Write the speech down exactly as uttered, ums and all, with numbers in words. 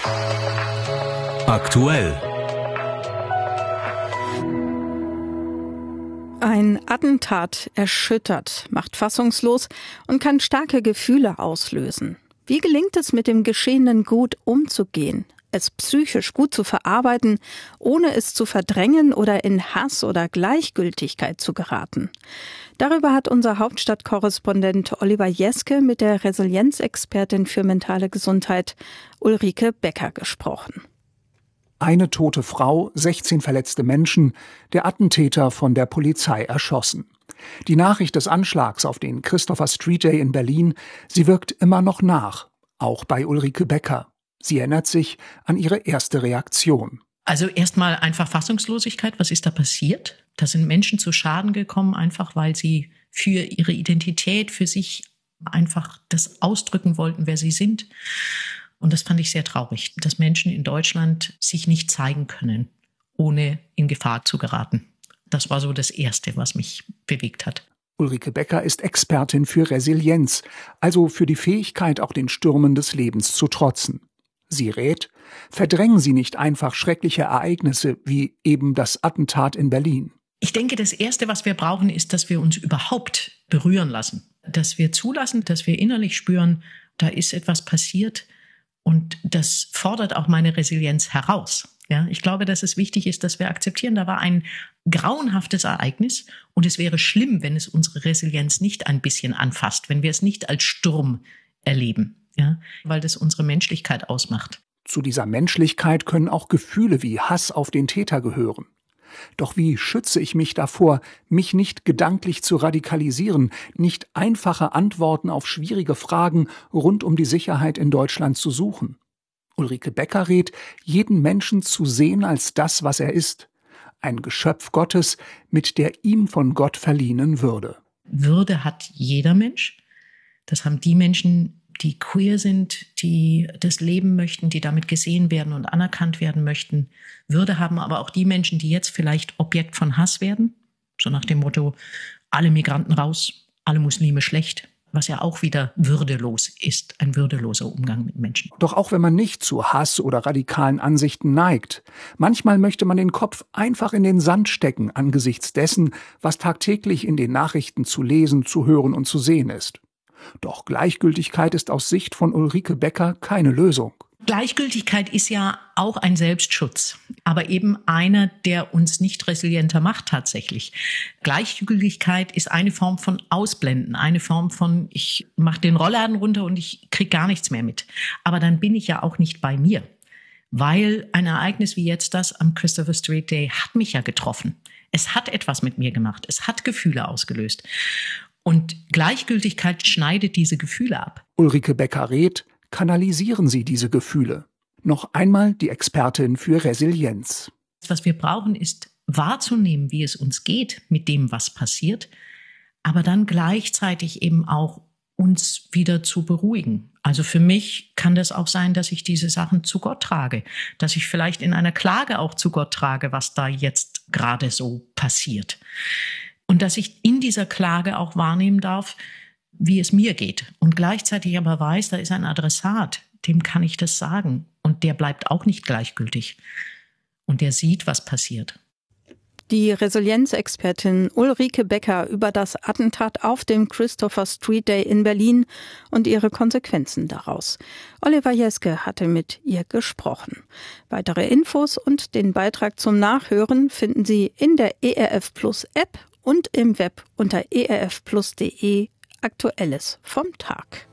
Aktuell. Ein Attentat erschüttert, macht fassungslos und kann starke Gefühle auslösen. Wie gelingt es, mit dem Geschehenen gut umzugehen, es psychisch gut zu verarbeiten, ohne es zu verdrängen oder in Hass oder Gleichgültigkeit zu geraten? Darüber hat unser Hauptstadtkorrespondent Oliver Jeske mit der Resilienzexpertin für mentale Gesundheit Ulrike Becker gesprochen. Eine tote Frau, sechzehn verletzte Menschen, der Attentäter von der Polizei erschossen. Die Nachricht des Anschlags auf den Christopher Street Day in Berlin, sie wirkt immer noch nach, auch bei Ulrike Becker. Sie erinnert sich an ihre erste Reaktion. Also erstmal einfach Fassungslosigkeit. Was ist da passiert? Da sind Menschen zu Schaden gekommen, einfach weil sie für ihre Identität, für sich einfach das ausdrücken wollten, wer sie sind. Und das fand ich sehr traurig, dass Menschen in Deutschland sich nicht zeigen können, ohne in Gefahr zu geraten. Das war so das Erste, was mich bewegt hat. Ulrike Becker ist Expertin für Resilienz, also für die Fähigkeit, auch den Stürmen des Lebens zu trotzen. Sie rät, verdrängen Sie nicht einfach schreckliche Ereignisse wie eben das Attentat in Berlin. Ich denke, das Erste, was wir brauchen, ist, dass wir uns überhaupt berühren lassen. Dass wir zulassen, dass wir innerlich spüren, da ist etwas passiert. Und das fordert auch meine Resilienz heraus. Ja, ich glaube, dass es wichtig ist, dass wir akzeptieren, da war ein grauenhaftes Ereignis und es wäre schlimm, wenn es unsere Resilienz nicht ein bisschen anfasst, wenn wir es nicht als Sturm erleben, ja, weil das unsere Menschlichkeit ausmacht. Zu dieser Menschlichkeit können auch Gefühle wie Hass auf den Täter gehören. Doch wie schütze ich mich davor, mich nicht gedanklich zu radikalisieren, nicht einfache Antworten auf schwierige Fragen rund um die Sicherheit in Deutschland zu suchen? Ulrike Becker rät, jeden Menschen zu sehen als das, was er ist. Ein Geschöpf Gottes mit der ihm von Gott verliehenen Würde. Würde hat jeder Mensch. Das haben die Menschen, die queer sind, die das leben möchten, die damit gesehen werden und anerkannt werden möchten. Würde haben aber auch die Menschen, die jetzt vielleicht Objekt von Hass werden. So nach dem Motto, alle Migranten raus, alle Muslime schlecht. Was ja auch wieder würdelos ist, ein würdeloser Umgang mit Menschen. Doch auch wenn man nicht zu Hass oder radikalen Ansichten neigt, manchmal möchte man den Kopf einfach in den Sand stecken angesichts dessen, was tagtäglich in den Nachrichten zu lesen, zu hören und zu sehen ist. Doch Gleichgültigkeit ist aus Sicht von Ulrike Becker keine Lösung. Gleichgültigkeit ist ja auch ein Selbstschutz, aber eben einer, der uns nicht resilienter macht tatsächlich. Gleichgültigkeit ist eine Form von Ausblenden, eine Form von, ich mache den Rollladen runter und ich kriege gar nichts mehr mit. Aber dann bin ich ja auch nicht bei mir, weil ein Ereignis wie jetzt das am Christopher Street Day hat mich ja getroffen. Es hat etwas mit mir gemacht, es hat Gefühle ausgelöst. Und Gleichgültigkeit schneidet diese Gefühle ab. Ulrike Becker rät, kanalisieren Sie diese Gefühle. Noch einmal die Expertin für Resilienz. Was wir brauchen, ist wahrzunehmen, wie es uns geht mit dem, was passiert, aber dann gleichzeitig eben auch uns wieder zu beruhigen. Also für mich kann das auch sein, dass ich diese Sachen zu Gott trage, dass ich vielleicht in einer Klage auch zu Gott trage, was da jetzt gerade so passiert. Und dass ich in dieser Klage auch wahrnehmen darf, wie es mir geht. Und gleichzeitig aber weiß, da ist ein Adressat, dem kann ich das sagen. Und der bleibt auch nicht gleichgültig. Und der sieht, was passiert. Die Resilienzexpertin Ulrike Becker über das Attentat auf dem Christopher Street Day in Berlin und ihre Konsequenzen daraus. Oliver Jeske hatte mit ihr gesprochen. Weitere Infos und den Beitrag zum Nachhören finden Sie in der E R F Plus App und im Web unter e r f plus punkt d e. Aktuelles vom Tag.